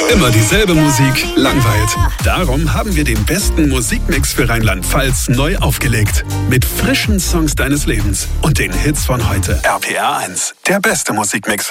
Immer dieselbe Musik langweilt. Darum haben wir den besten Musikmix für Rheinland-Pfalz neu aufgelegt. Mit frischen Songs deines Lebens und den Hits von heute. RPR 1, der beste Musikmix.